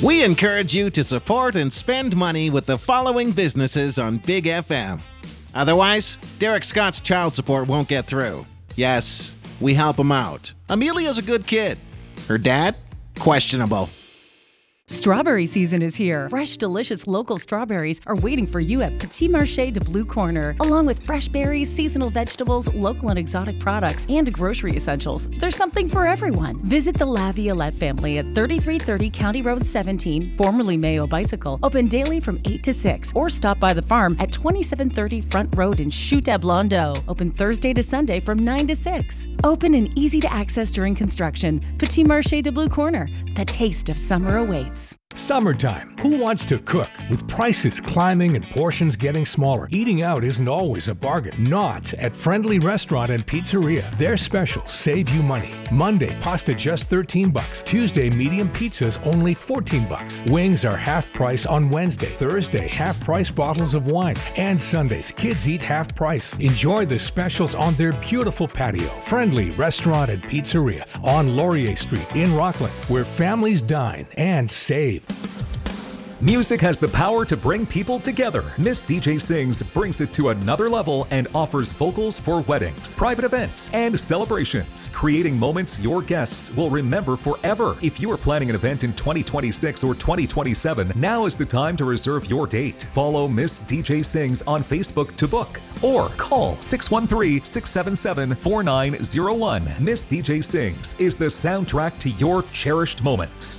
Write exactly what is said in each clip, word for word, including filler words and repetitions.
We encourage you to support and spend money with the following businesses on Big F M. Otherwise, Derek Scott's child support won't get through. Yes, we help him out. Amelia's a good kid. Her dad? Questionable. Strawberry season is here. Fresh, delicious local strawberries are waiting for you at Petit Marché de Blue Corner. Along with fresh berries, seasonal vegetables, local and exotic products, and grocery essentials, there's something for everyone. Visit the La Violette family at thirty-three thirty County Road seventeen, formerly Mayo Bicycle, open daily from eight to six, or stop by the farm at twenty-seven thirty Front Road in Chute à Blondeau, open Thursday to Sunday from nine to six. Open and easy to access during construction. Petit Marché de Blue Corner, the taste of summer awaits. Summertime. Who wants to cook? With prices climbing and portions getting smaller, eating out isn't always a bargain. Not at Friendly Restaurant and Pizzeria. Their specials save you money. Monday, pasta just thirteen bucks. Tuesday, medium pizzas only fourteen bucks. Wings are half price on Wednesday. Thursday, half price bottles of wine. And Sundays, kids eat half price. Enjoy the specials on their beautiful patio. Friendly Restaurant and Pizzeria on Laurier Street in Rockland, where families dine and save. Music has the power to bring people together. Miss D J Sings brings it to another level and offers vocals for weddings, private events, and celebrations, creating moments your guests will remember forever. If you are planning an event in twenty twenty-six or twenty twenty-seven, now is the time to reserve your date. Follow Miss D J Sings on Facebook to book or call six one three, six seven seven, four nine zero one. Miss D J Sings is the soundtrack to your cherished moments.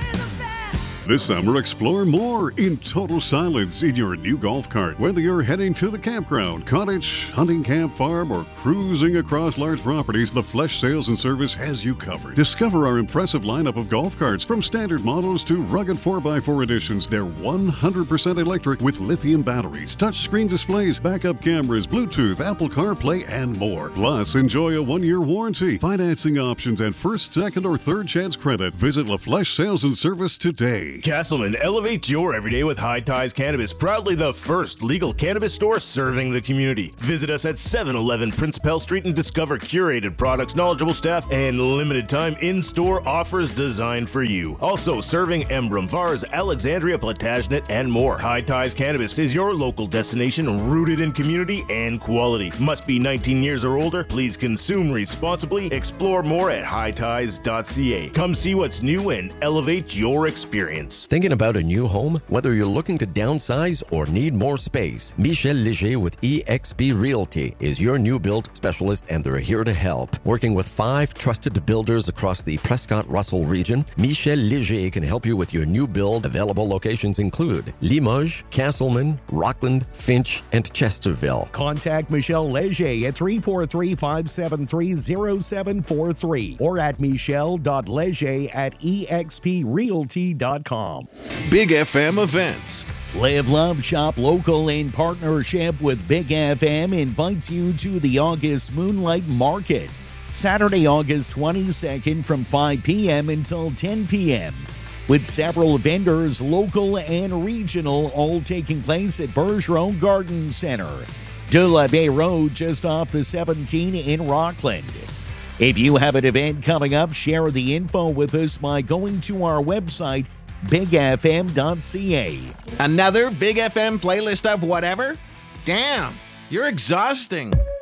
This summer, explore more in total silence in your new golf cart. Whether you're heading to the campground, cottage, hunting camp, farm, or cruising across large properties, the Flesh Sales and Service has you covered. Discover our impressive lineup of golf carts, from standard models to rugged four by four editions. They're one hundred percent electric with lithium batteries, touchscreen displays, backup cameras, Bluetooth, Apple CarPlay, and more. Plus, enjoy a one-year warranty, financing options, and first, second, or third chance credit. Visit La Flesh Sales and Service today. Castleman, elevate your everyday with High Ties Cannabis, proudly the first legal cannabis store serving the community. Visit us at seven eleven Principal Street and discover curated products, knowledgeable staff, and limited time in-store offers designed for you. Also serving Emblem, Vars, Alexandria, Plantagenet, and more. High Ties Cannabis is your local destination rooted in community and quality. Must be nineteen years or older. Please consume responsibly. Explore more at high ties dot c a. Come see what's new and elevate your experience. Thinking about a new home? Whether you're looking to downsize or need more space, Michel Léger with E X P Realty is your new build specialist, and they're here to help. Working with five trusted builders across the Prescott-Russell region, Michel Léger can help you with your new build. Available locations include Limoges, Castleman, Rockland, Finch, and Chesterville. Contact Michel Léger at three four three, five seven three, zero seven four three or at michel dot leger at e x p realty dot com. Big F M events. Live, Love, Shop Local in partnership with Big F M invites you to the August Moonlight Market, Saturday, August twenty-second from five p.m. until ten p.m. with several vendors, local and regional, all taking place at Bergeron Garden Center, De La Baie Road, just off the seventeen in Rockland. If you have an event coming up, share the info with us by going to our website, big f m dot c a. Another Big F M playlist of whatever? Damn, you're exhausting.